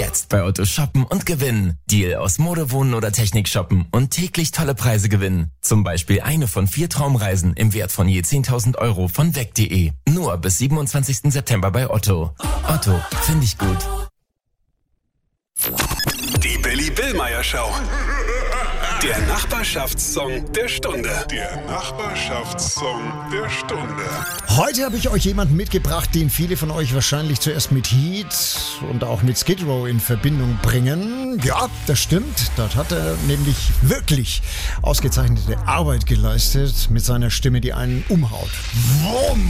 Jetzt bei Otto shoppen und gewinnen. Deal aus Mode, Wohnen oder Technik shoppen und täglich tolle Preise gewinnen. Zum Beispiel eine von 4 Traumreisen im Wert von je 10.000 Euro von weg.de. Nur bis 27. September bei Otto. Otto, finde ich gut. Die Billy Billmeyer Show. Der Nachbarschaftssong der Stunde. Der Nachbarschaftssong der Stunde. Heute habe ich euch jemanden mitgebracht, den viele von euch wahrscheinlich zuerst mit Heat und auch mit Skid Row in Verbindung bringen. Ja, das stimmt. Dort hat er nämlich wirklich ausgezeichnete Arbeit geleistet mit seiner Stimme, die einen umhaut. Wumm!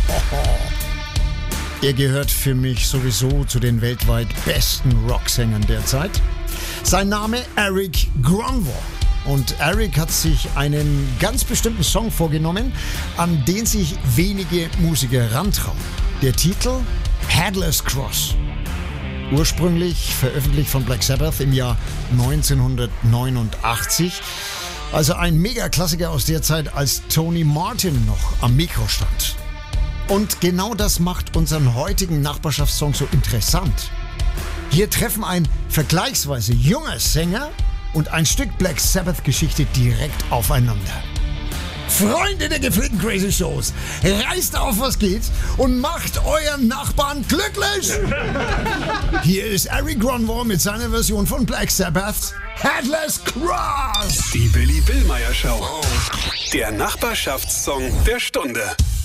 Er gehört für mich sowieso zu den weltweit besten Rocksängern der Zeit. Sein Name Eric Grunwald. Und Eric hat sich einen ganz bestimmten Song vorgenommen, an den sich wenige Musiker rantrauen. Der Titel Headless Cross. Ursprünglich veröffentlicht von Black Sabbath im Jahr 1989. Also ein Mega-Klassiker aus der Zeit, als Tony Martin noch am Mikro stand. Und genau das macht unseren heutigen Nachbarschaftssong so interessant. Hier treffen ein vergleichsweise junger Sänger und ein Stück Black Sabbath-Geschichte direkt aufeinander. Freunde der gepflegten Crazy Shows, reißt auf, was geht und macht euren Nachbarn glücklich! Hier ist Eric Grunwald mit seiner Version von Black Sabbath, Headless Cross! Die Billy Billmeyer Show. Der Nachbarschaftssong der Stunde.